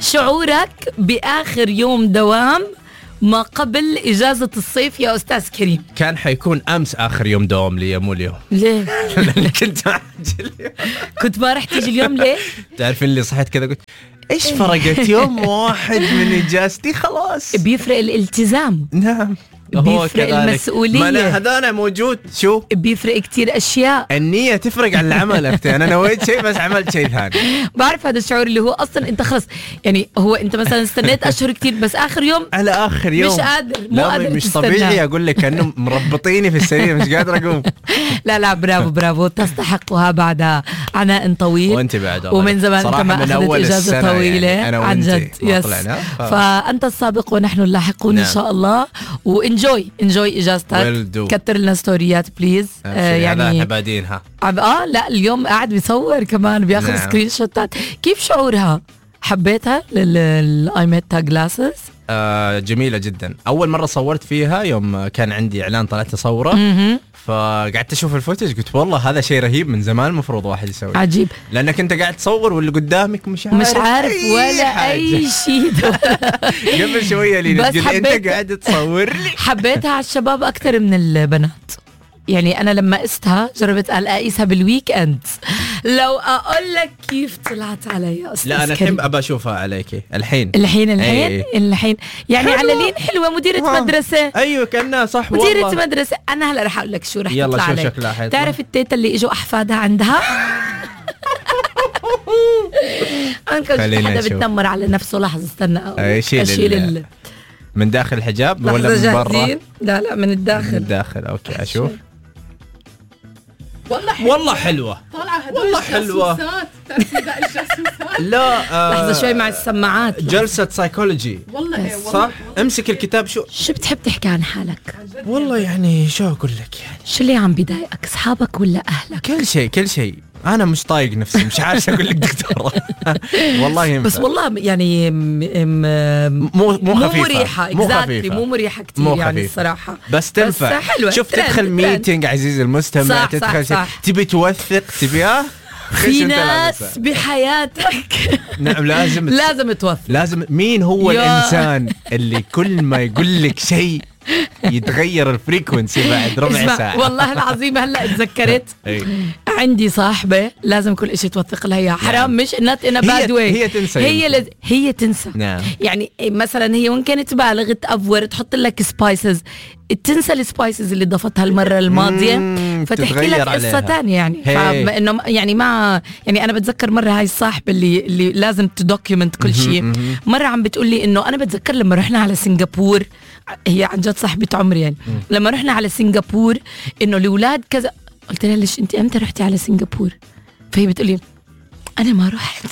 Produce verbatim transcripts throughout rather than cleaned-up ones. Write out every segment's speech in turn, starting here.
شعورك بآخر يوم دوام ما قبل إجازة الصيف يا أستاذ كريم؟ كان حيكون أمس آخر يوم دوام لي، مو اليوم. ليه؟ لأن كنت أعجل اليوم. كنت ما رح تيجي اليوم ليه؟ تعرفين اللي صحيت كذا قلت إيش فرقت يوم واحد من إجازتي خلاص. بيفرق الالتزام. نعم. بيفرق المسؤولية. ما أنا هذانا موجود. شو بيفرق كتير أشياء. النية تفرق عن العمل. أختي أنا نويت شيء بس عملت شيء ثاني. بعرف هذا الشعور اللي هو أصلا أنت خلص يعني هو أنت مثلا استنيت أشهر كتير بس آخر يوم على آخر يوم مش قادر مو لا قادر مش تستنى. طبيعي أقول لك كأنه مربطيني في السرير مش قادر أقوم. لا لا برافو برافو تستحقها بعد عناء طويل. وأنت بعد ومن زمان أنت ما أخذت إجازة طويلة يعني عن جد. يس. ف... فأنت السابق ونحن اللاحقون. نعم. إن شاء الله وإنجوي إنجوي إجازتك. كتر لنا ستوريات بليز. آه يعني عبادينها اه لا اليوم قاعد بيصور كمان بياخذ. نعم. سكرين شوتات. كيف شعورها؟ حبيتها للآيميتا جلاسز؟ آه جميلة جدا. أول مرة صورت فيها يوم كان عندي إعلان طلعت أصوره. فقعدت أشوف الفوتج قلت والله هذا شيء رهيب من زمان مفروض واحد يسوي. عجيب لأنك أنت قاعد تصور واللي قدامك مش عارف مش عارف أي ولا حاجة. أي شيء. قبل شوية لي نقول أنت قاعد تصور لي. حبيتها على الشباب أكتر من البنات. يعني أنا لما قستها جربت أقيسها بالويك أند لو أقول لك كيف طلعت علي أستاذ. لا أنا الحين أبى أشوفها عليك الحين الحين الحين أي. الحين يعني حلوة. على لين حلوة مديرة آه. مدرسة. أيوة كأنها صح مديرة والله. مدرسة. أنا هلا رح أقول لك شو رح يلا تطلع شو علي. شكلها تعرف التيتا اللي إجوا أحفادها عندها أنكل حدا بتنمر على نفسه. لحظة استنى أشيل ال... من داخل الحجاب ولا من برا؟ لا لا من الداخل. من الداخل أوكي أشوف. والله حلوة. والله حلوة والله حلوة. لا آه لحظة شوي مع السماعات. جلسة سايكولوجي والله صح. امسك الكتاب. شو شو بتحب تحكي عن حالك؟ والله يعني شو أقول لك يعني شو اللي عم بيضايقك أصحابك ولا أهلك؟ كل شيء كل شيء. أنا مش طايق نفسي مش عارف أقول لك دكتورة. والله ينفع. بس والله يعني م م مو مو خفيفة مو مريحة مو خفيفة مو مريحة كتير مو يعني الصراحة. بس تنفع. شوف تدخل ميتينج عزيزي المستمع. صح تدخل صح صح. تبي توثق تبيها في ناس بحياتك. نعم لازم لازم توثق. لازم. مين هو الإنسان اللي كل ما يقول لك شيء يتغير الفريكونسي بعد ربع ساعة؟ والله العظيم هلا اتذكرت عندي صاحبة لازم كل إشي توثق لها إياه. حرام مش not in a bad way. هي تنسى هي لز... هي تنسى. نعم. يعني مثلا هي وين كانت بالغ تأفور تحط لك سبايسز تنسى السبايسز اللي ضفتها المرة الماضية فتحكي لك قصة تانية يعني. فإنه يعني ما يعني أنا بتذكر مرة هاي الصاحبة اللي اللي لازم تدوكيومنت كل شيء. مرة عم بتقول لي إنه أنا بتذكر لما رحنا على سنغافور. هي عن جد صاحبة عمري يعني. لما رحنا على سنغافور إنه الأولاد كذا. قلت لها ليش أنت أمتى رحتي على سنغافور؟ فهي بتقولي أنا ما رحت.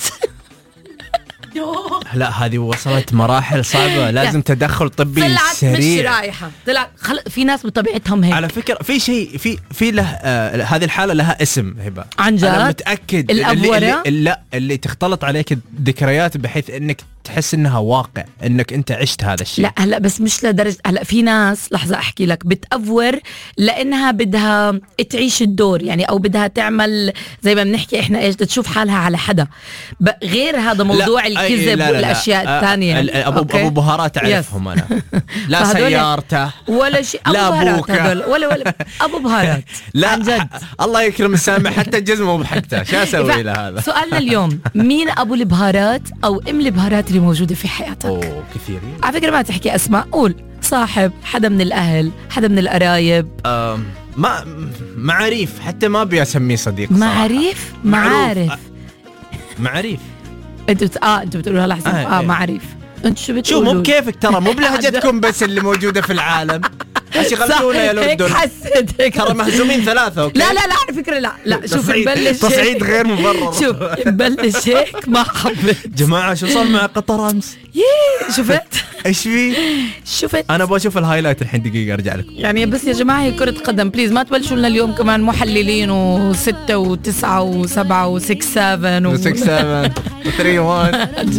لا هذه وصلت مراحل صعبة. لازم تدخل طبي سريع. طلعت مش رايحة. طلع خل... في ناس بطبيعتهم هيك. على فكرة في شيء في في له آه هذه الحالة لها اسم هبة. عن جد أنا متأكد. الأبورة اللي, اللي لا اللي تختلط عليك الذكريات بحيث إنك تحس إنها واقع إنك أنت عشت هذا الشيء. لا هلا بس مش لدرجة. هلا في ناس لحظة أحكي لك بتأفور لأنها بدها تعيش الدور يعني أو بدها تعمل زي ما بنحكي إحنا إيش تشوف حالها على حدا. غير هذا موضوع الكذب والأشياء الثانية. أبو أبو بهارات أعرفهم أنا. لا سيارته ولا شيء. لا بهارات هذول ولا ولا أبو بهارات. لا عن جد الله يكرم السامع حتى الجزمة مو بحقته. شو أسوي له هذا؟ سؤالنا اليوم مين أبو البهارات أو أم البهارات اللي موجودة في حياتك؟ أوه كثيرين. على فكرة ما تحكي أسماء. قول صاحب حدا من الأهل حدا من القرايب. ما معاريف حتى ما أبي أسميه صديق. معاريف معارف معاريف. أنتوا آه أنتوا بتقولوا لحظة آه, آه معاريف. أنتوا شو بتقولوا؟ شو مو بكيفك ترى مو بلهجتكم بس اللي موجودة في العالم. بس يغلطونا يا لندن. ترى مهزومين ثلاثة. أوكي. لا لا لا على فكرة لا لا شوف نبلش تصعيد غير مبرر. شوف نبلش هيك ما حبيت. جماعة شو صار مع قطر أمس؟ يي شفت إيش في؟ شفت أنا أبغى أشوف الهايلايت الحين دقيقة أرجع لكم. يعني بس يا جماعة هي كرة قدم بليز ما تبلشوا لنا اليوم كمان محللين وستة وتسعة وسبعة وسكس سفن وسكس سفن وثري وان.